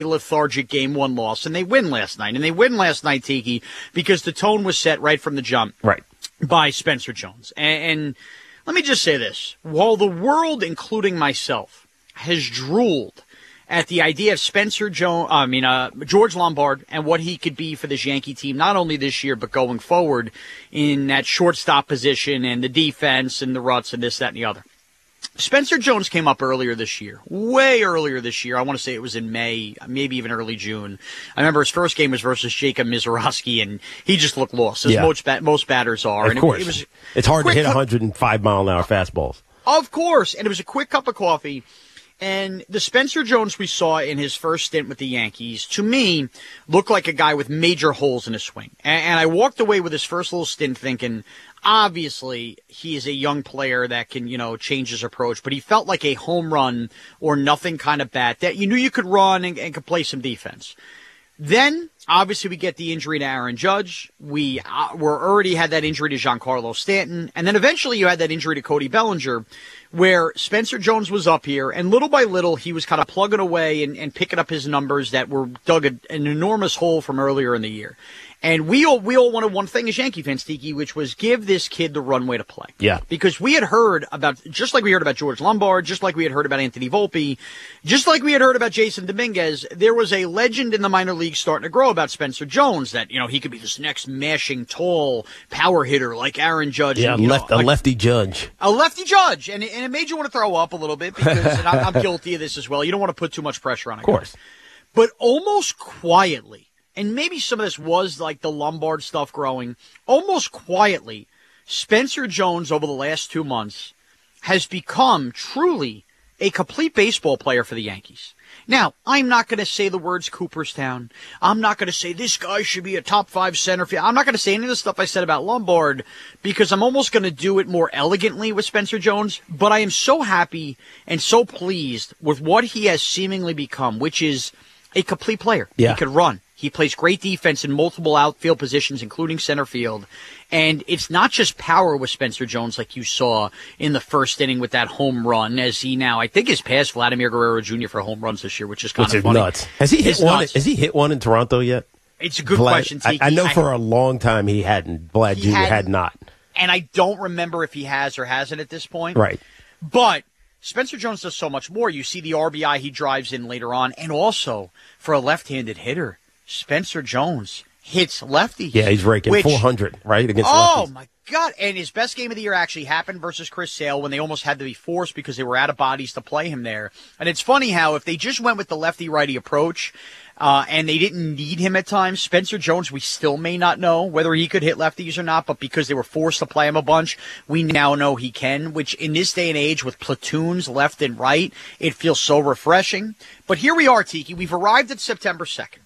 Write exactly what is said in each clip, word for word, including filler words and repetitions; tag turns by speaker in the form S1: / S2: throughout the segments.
S1: lethargic game one loss, and they win last night. And they win last night, Tiki, because the tone was set right from the jump
S2: right.
S1: by Spencer Jones. And, and let me just say this. While the world, including myself, has drooled at the idea of Spencer Jones, I mean, uh, George Lombard and what he could be for this Yankee team, not only this year, but going forward in that shortstop position and the defense and the ruts and this, that, and the other. Spencer Jones came up earlier this year, way earlier this year. I want to say it was in May, maybe even early June. I remember his first game was versus Jacob Mizorowski, and he just looked lost, as yeah. most, bat- most batters are.
S2: Of
S1: and
S2: course.
S1: It, it was
S2: it's hard to hit
S1: cu-
S2: one hundred five mile an hour fastballs.
S1: Of course, and it was a quick cup of coffee. And the Spencer Jones we saw in his first stint with the Yankees, to me, looked like a guy with major holes in his swing. And, and I walked away with his first little stint thinking, obviously, he is a young player that can, you know, change his approach. But he felt like a home run or nothing kind of bat that you knew you could run and, and could play some defense. Then, obviously, we get the injury to Aaron Judge. We uh, were already had that injury to Giancarlo Stanton. And then eventually you had that injury to Cody Bellinger, where Spencer Jones was up here, and little by little he was kind of plugging away and, and picking up his numbers that were dug a, an enormous hole from earlier in the year. And we all we all wanted one thing as Yankee fans, Tiki, which was give this kid the runway to play.
S2: Yeah.
S1: Because we had heard about, just like we heard about George Lombard, just like we had heard about Anthony Volpe, just like we had heard about Jason Dominguez, there was a legend in the minor leagues starting to grow about Spencer Jones that, you know, he could be this next mashing, tall power hitter like Aaron Judge.
S2: Yeah,
S1: and,
S2: left,
S1: know,
S2: a
S1: like,
S2: lefty Judge.
S1: A lefty Judge. And it, and it made you want to throw up a little bit because, and I'm, I'm guilty of this as well, you don't want to put too much pressure on a
S2: Of course.
S1: guy. But almost quietly, and maybe some of this was like the Lombard stuff growing, almost quietly, Spencer Jones over the last two months has become truly a complete baseball player for the Yankees. Now, I'm not going to say the words Cooperstown. I'm not going to say this guy should be a top five center field. I'm not going to say any of the stuff I said about Lombard because I'm almost going to do it more elegantly with Spencer Jones. But I am so happy and so pleased with what he has seemingly become, which is a complete player.
S2: Yeah.
S1: He could run. He plays great defense in multiple outfield positions, including center field. And it's not just power with Spencer Jones like you saw in the first inning with that home run, as he now, I think, has passed Vladimir Guerrero Junior for home runs this year, which is kind
S2: which
S1: of
S2: is
S1: funny.
S2: Nuts. Has he hit
S1: it's
S2: one?
S1: Nuts.
S2: Has he hit one in Toronto yet?
S1: It's a good
S2: Vlad,
S1: question, Tiki.
S2: I, I know
S1: I,
S2: for a long time he hadn't. Vlad
S1: he
S2: Junior
S1: had,
S2: had not.
S1: And I don't remember if he has or hasn't at this point.
S2: Right.
S1: But Spencer Jones does so much more. You see the R B I he drives in later on. And also, for a left-handed hitter, Spencer Jones hits lefties.
S2: Yeah, he's raking
S1: which,
S2: four hundred, right, against
S1: oh,
S2: lefties.
S1: Oh, my God. And his best game of the year actually happened versus Chris Sale when they almost had to be forced because they were out of bodies to play him there. And it's funny how if they just went with the lefty-righty approach uh, and they didn't need him at times, Spencer Jones, we still may not know whether he could hit lefties or not, but because they were forced to play him a bunch, we now know he can, which in this day and age with platoons left and right, it feels so refreshing. But here we are, Tiki. We've arrived at September second.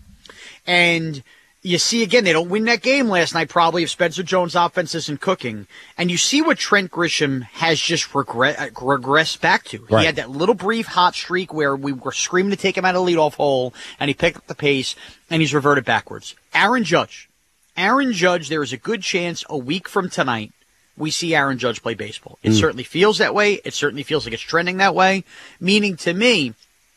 S1: And you see, again, they don't win that game last night probably if Spencer Jones' offense isn't cooking. And you see what Trent Grisham has just regret, uh, regressed back to.
S2: Right.
S1: He had that little brief hot streak where we were screaming to take him out of the leadoff hole, and he picked up the pace, and he's reverted backwards. Aaron Judge. Aaron Judge, there is a good chance a week from tonight we see Aaron Judge play baseball. It mm. certainly feels that way. It certainly feels like it's trending that way. Meaning to me,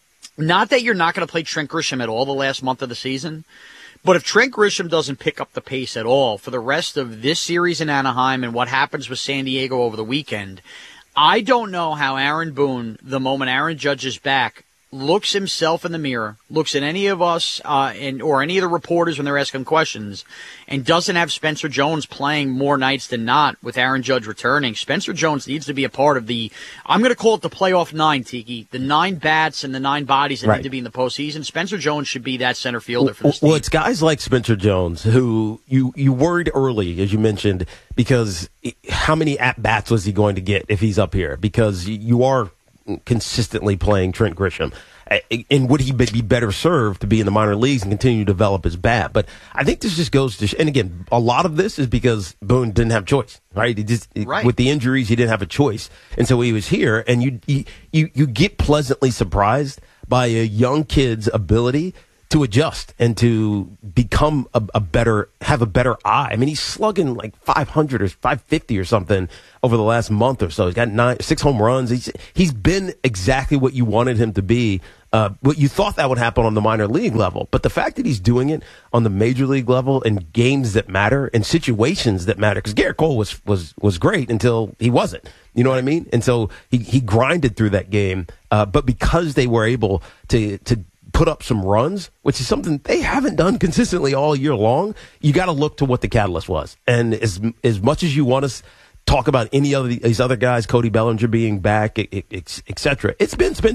S1: not that you're not going to play Trent Grisham at all the last month of the season, but if Trent Grisham doesn't pick up the pace at all for the rest of this series in Anaheim and what happens with San Diego over the weekend, I don't know how Aaron Boone, the moment Aaron Judge is back, looks himself in the mirror, looks at any of us uh, and or any of the reporters when they're asking questions, and doesn't have Spencer Jones playing more nights than not with Aaron Judge returning. Spencer Jones needs to be a part of the, I'm going to call it the playoff nine, Tiki, the nine bats and the nine bodies that
S2: right.
S1: need to be in the postseason. Spencer Jones should be that center fielder for this
S2: well,
S1: team.
S2: Well, it's guys like Spencer Jones who you, you worried early, as you mentioned, because how many at-bats was he going to get if he's up here? Because you are consistently playing Trent Grisham. And would he be better served to be in the minor leagues and continue to develop his bat? But I think this just goes to, sh- and again, a lot of this is because Boone didn't have choice, right? He just,
S1: right.
S2: With the injuries, he didn't have a choice. And so he was here, and you, you, you get pleasantly surprised by a young kid's ability to adjust and to become a, a better, have a better eye. I mean, he's slugging like five hundred or five fifty or something over the last month or so. He's got nine, six home runs. He's he's been exactly what you wanted him to be. Uh, what you thought that would happen on the minor league level, but the fact that he's doing it on the major league level in games that matter, in situations that matter, because Garrett Cole was was was great until he wasn't. You know what I mean? And so he he grinded through that game, uh, but because they were able to to put up some runs, which is something they haven't done consistently all year long, you got to look to what the catalyst was. And as as much as you want to talk about any of these other guys, Cody Bellinger being back, et cetera, it's been Spencer